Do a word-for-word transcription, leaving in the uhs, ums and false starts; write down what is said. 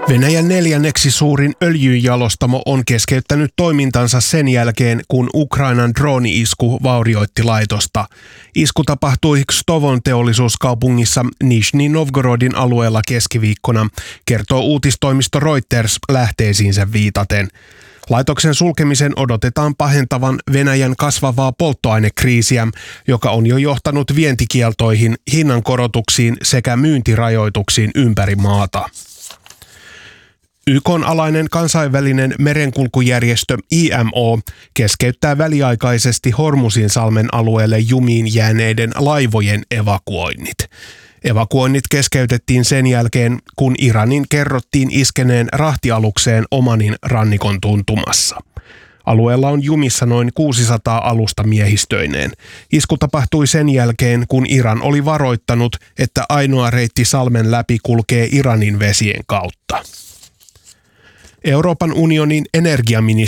Venäjän neljänneksi suurin öljynjalostamo on keskeyttänyt toimintansa sen jälkeen, kun Ukrainan drooni-isku vaurioitti laitosta. Isku tapahtui Kstovon teollisuuskaupungissa Nižnij Novgorodin alueella keskiviikkona, kertoo uutistoimisto Reuters lähteisiinsä viitaten. Laitoksen sulkemisen odotetaan pahentavan Venäjän kasvavaa polttoainekriisiä, joka on jo johtanut vientikieltoihin, hinnankorotuksiin sekä myyntirajoituksiin ympäri maata. Y K:n alainen kansainvälinen merenkulkujärjestö I M O keskeyttää väliaikaisesti Hormuzinsalmen alueelle jumiin jääneiden laivojen evakuoinnit. Evakuoinnit keskeytettiin sen jälkeen, kun Iranin kerrottiin iskeneen rahtialukseen Omanin rannikon tuntumassa. Alueella on jumissa noin kuusisataa alusta miehistöineen. Isku tapahtui sen jälkeen, kun Iran oli varoittanut, että ainoa reitti salmen läpi kulkee Iranin vesien kautta. Euroopan unionin energiaministeri